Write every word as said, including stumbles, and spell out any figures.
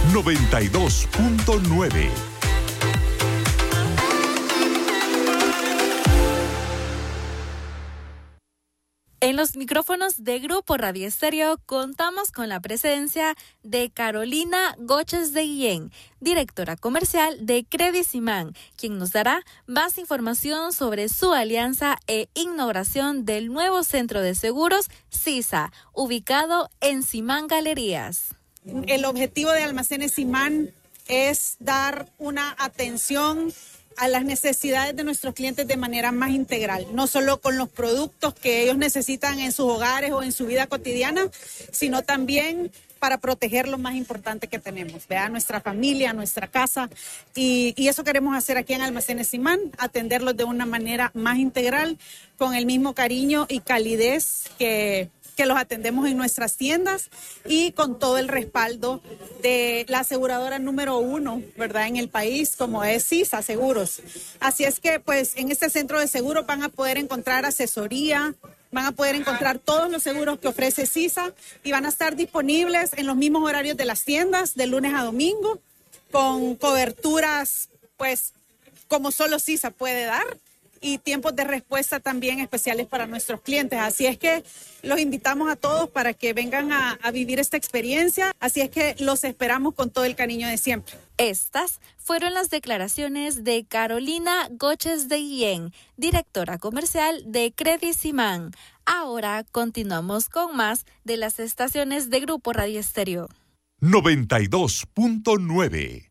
noventa y dos punto nueve. En los micrófonos de Grupo Radio Estéreo contamos con la presencia de Carolina Goches de Guillén, directora comercial de Credit Simán, quien nos dará más información sobre su alianza e inauguración del nuevo centro de seguros CISA, ubicado en Simán Galerías. El objetivo de Almacenes Simán es dar una atención a las necesidades de nuestros clientes de manera más integral, no solo con los productos que ellos necesitan en sus hogares o en su vida cotidiana, sino también para proteger lo más importante que tenemos, ¿verdad? Nuestra familia, nuestra casa, y, y eso queremos hacer aquí en Almacenes Simán, atenderlos de una manera más integral, con el mismo cariño y calidez que... que los atendemos en nuestras tiendas y con todo el respaldo de la aseguradora número uno, ¿verdad?, en el país, como es CISA Seguros. Así es que, pues, en este centro de seguros van a poder encontrar asesoría, van a poder encontrar todos los seguros que ofrece CISA y van a estar disponibles en los mismos horarios de las tiendas, de lunes a domingo, con coberturas, pues, como solo CISA puede dar, y tiempos de respuesta también especiales para nuestros clientes. Así es que los invitamos a todos para que vengan a, a vivir esta experiencia. Así es que los esperamos con todo el cariño de siempre. Estas fueron las declaraciones de Carolina Goches de Guillén, directora comercial de Credit Simán. Ahora continuamos con más de las estaciones de Grupo Radio Estéreo. noventa y dos punto nueve.